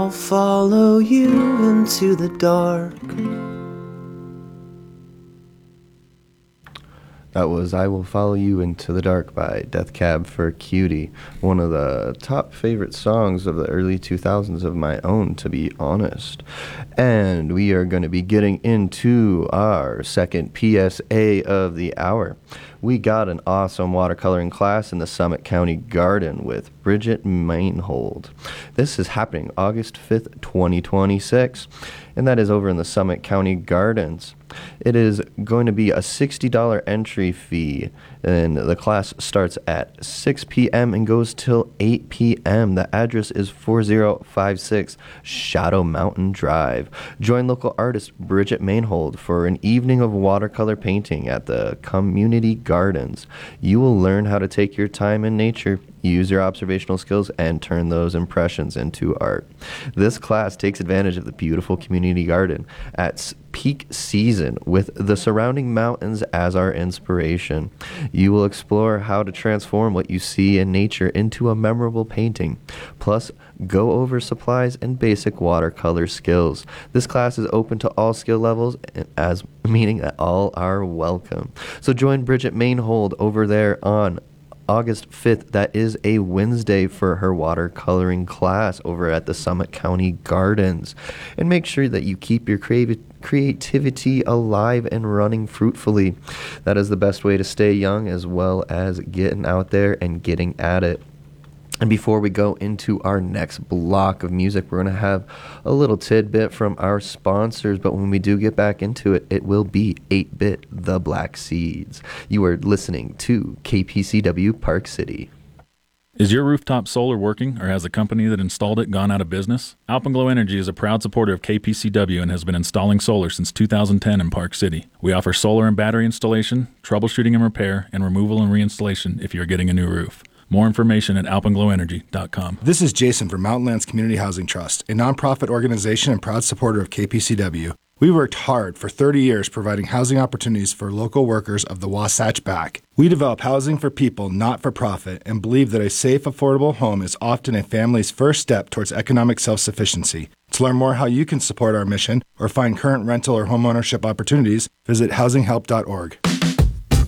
I'll follow you into the dark. That was I Will Follow You Into the Dark by Death Cab for Cutie, one of the top favorite songs of the early 2000s of my own, to be honest. And we are going to be getting into our second PSA of the hour. We got an awesome watercoloring class in the Summit County Garden with Bridget Mainhold. This is happening August 5th, 2026, and that is over in the Summit County Gardens. It is going to be a $60 entry fee, and the class starts at 6 p.m. and goes till 8 p.m. The address is 4056 Shadow Mountain Drive. Join local artist Bridget Mainhold for an evening of watercolor painting at the community gardens. You will learn how to take your time in nature, use your observational skills, and turn those impressions into art. This class takes advantage of the beautiful community garden at peak season with the surrounding mountains as our inspiration. You will explore how to transform what you see in nature into a memorable painting, plus go over supplies and basic watercolor skills. This class is open to all skill levels, as meaning that all are welcome. So join Bridget Mainhold over there on August 5th. That is a Wednesday for her watercoloring class over at the Summit County Gardens. And make sure that you keep your creativity alive and running fruitfully. That is the best way to stay young, as well as getting out there and getting at it. And before we go into our next block of music, we're going to have a little tidbit from our sponsors. But when we do get back into it, it will be 8-Bit The Black Seeds. You are listening to KPCW Park City. Is your rooftop solar working, or has the company that installed it gone out of business? Alpenglow Energy is a proud supporter of KPCW and has been installing solar since 2010 in Park City. We offer solar and battery installation, troubleshooting and repair, and removal and reinstallation if you're getting a new roof. More information at alpenglowenergy.com. This is Jason from Mountain Lands Community Housing Trust, a nonprofit organization and proud supporter of KPCW. We worked hard for 30 years providing housing opportunities for local workers of the Wasatch Back. We develop housing for people, not for profit, and believe that a safe, affordable home is often a family's first step towards economic self-sufficiency. To learn more how you can support our mission or find current rental or homeownership opportunities, visit housinghelp.org.